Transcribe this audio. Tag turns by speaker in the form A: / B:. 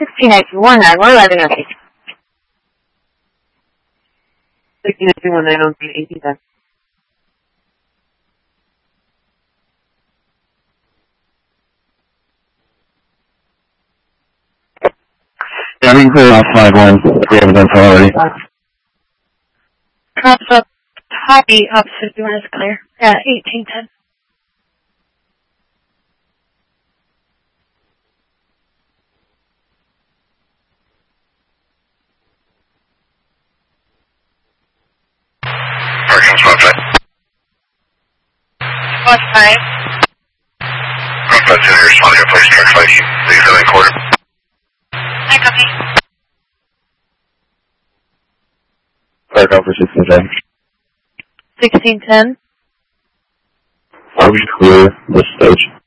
A: 1619, we're letting us.
B: 1619 on 1810.
C: Yeah, we can clear off 5-1. We have it done already.
A: Crops up, copy, opposite doing is clear. Yeah, 1810. Plus 5.
C: That's in your responding to place truck 5, leave the quarter.
A: I copy.
C: Fire call for 1610.
A: 1610.
C: Are we clear this stage?